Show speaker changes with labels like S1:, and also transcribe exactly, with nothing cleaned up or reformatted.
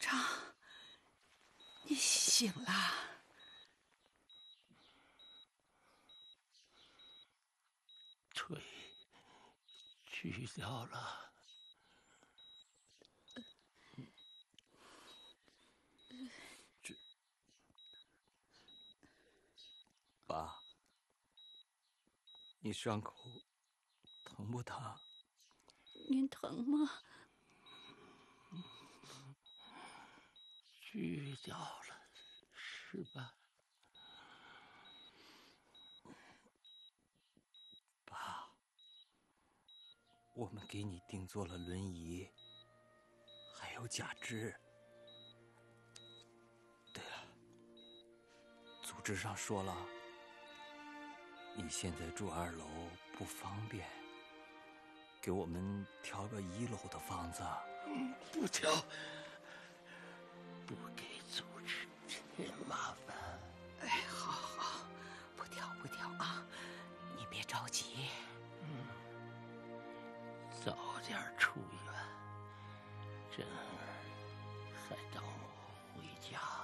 S1: 昌，你醒了？
S2: 腿锯掉了。这，爸，你伤口疼不疼？
S1: 您疼吗？
S2: 锯掉了，是吧？爸，我们给你定做了轮椅，还有假肢。对了，组织上说了，你现在住二楼不方便，给我们调个一楼的房子。不调，不给组织添麻烦。
S1: 哎，好好，不调不调啊，你别着急。
S2: 嗯，早点出院，珍儿还等我回家。